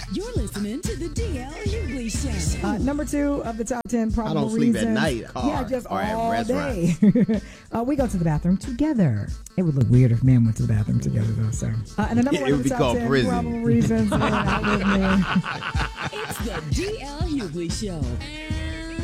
You're listening to the DL Hughley Show. Number 2 of the top 10 probable reasons. I don't sleep at night. Yeah, just or all at day. We go to the bathroom together. It would look weird if men went to the bathroom together, though. So, and the number 1 of the top 10 probable reasons. It's the DL Hughley Show.